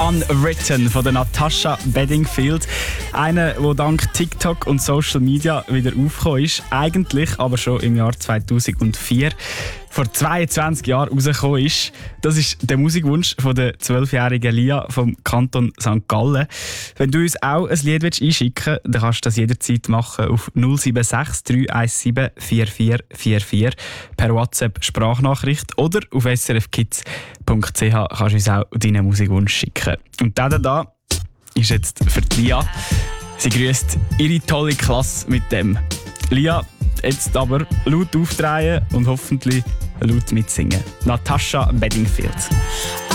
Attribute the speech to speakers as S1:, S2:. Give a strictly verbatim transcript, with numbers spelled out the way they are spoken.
S1: Unwritten von der Natasha Bedingfield. Eine, die dank TikTok und Social Media wieder aufgekommen ist. Eigentlich aber schon im Jahr zweitausendvier. Vor zweiundzwanzig Jahren rausgekommen ist. Das ist der Musikwunsch von der zwölfjährigen Lia vom Kanton Sankt Gallen. Wenn du uns auch ein Lied einschicken willst, dann kannst du das jederzeit machen auf null sieben sechs drei eins sieben vier vier vier vier per WhatsApp-Sprachnachricht oder auf s r f kids punkt c h kannst du uns auch deinen Musikwunsch schicken. Und der da ist jetzt für die Lia. Sie grüßt ihre tolle Klasse mit dem. Lia, jetzt aber laut aufdrehen und hoffentlich laut mitsingen. Natasha Bedingfield.